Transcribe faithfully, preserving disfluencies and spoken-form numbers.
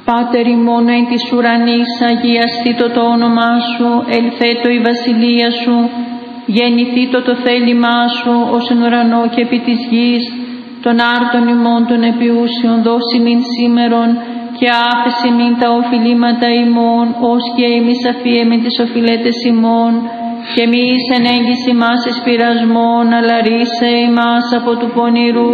Πάτερ ημών εν της ουρανής, αγιαστήτω το όνομά σου, ελθέτω η βασιλεία σου, γεννηθήτω το θέλημά σου, ως εν ουρανό και επί της γης, των άρτων ημών των επιούσιων δώσει μην σήμερον, και άφεση μην τα οφειλήματα ημών, ως και εμείς αφιέμεν τις οφειλέτες ημών, και μη εις εν έγκυση μας εις πειρασμόν, αλλά ρίσε ημάς από του πονηρού,